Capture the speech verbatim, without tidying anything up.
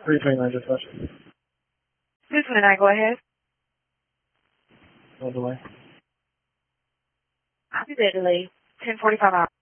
three twenty-nine dispatch. two twenty-nine, go ahead. No delay. Copy that delay. ten forty-five hours.